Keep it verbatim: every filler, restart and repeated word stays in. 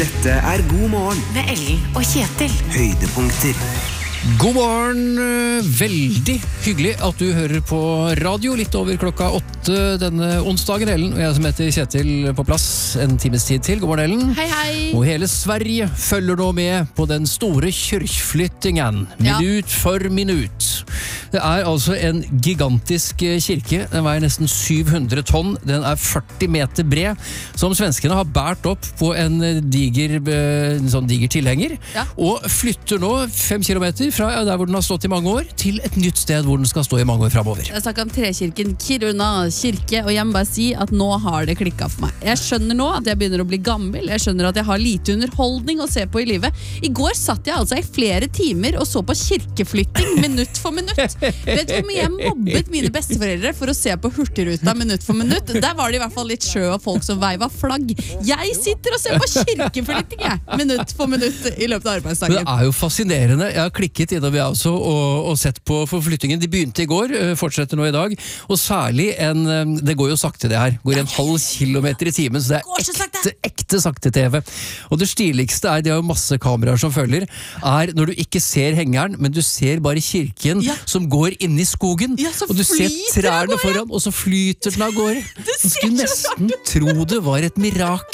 Dette er God morgen med Ellen og Kjetil. Høydepunkter. God morgen, veldig hyggelig at du hører på radio litt over klokka åtte denne onsdagen, Ellen, og jeg som heter Kjetil på plass en times tid til. God morgen, Ellen. Hei, hei. Og hele Sverige følger nå med på den store kyrkflyttingen, Ja. minutt for minutt. Det er altså en gigantisk kirke, den veier nesten syv hundre tonn, den er førti meter bred, som svenskene har bært opp på en diger, en sånn diger tilhenger, Ja. og flytter nå fem kilometer fra der hvor den har stått i mange år, til et nytt sted hvor den skal stå i mange år fremover. Jeg snakker om Trekirken Kiruna kirke, og jeg må bare si at nå har det klikket for meg. Jeg skjønner nå at jeg begynner å bli gammel, jeg skjønner at jeg har lite underholdning å se på i livet. I går satt jeg altså i flere timer og så på kirkeflytting minutt for minutt. Vet du hvor mye jeg mobbet mine besteforeldre for å se på Hurtigruta minutt for minutt? Der var det i hvert fall litt sjø og folk som veiva flagg. Jeg sitter og ser på kirkeflytting, jeg, minutt for minutt i løpet av Men arbeidsdagen. det er jo fascinerende. Jeg har klikket innover jeg også og, og sett på forflyttingen. De begynte i går, øh, fortsetter nå i dag. Og særlig en, øh, det går jo sakte det her, går en halv kilometer i timen, så det Går er så sakte. ekte, ekte sakte T V. Og det stiligste er, det er jo masse kameraer som følger, er når du ikke ser hengeren, men du ser bare kirken Ja. som går inn i skogen. Ja, så og du ser flyter den av trærne gårde. foran, og så flyter den av gårde. Det Man ser skulle så nesten tro det var et mirakel.